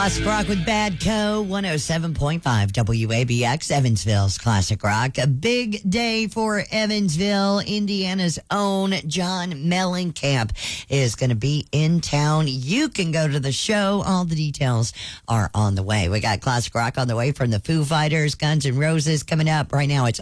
Classic Rock with Bad Co. 107.5 WABX, Evansville's Classic Rock. A big day for Evansville. Indiana's own John Mellencamp is going to be in town. You can go to the show. All the details are on the way. We got Classic Rock on the way from the Foo Fighters, Guns N' Roses coming up. Right now, it's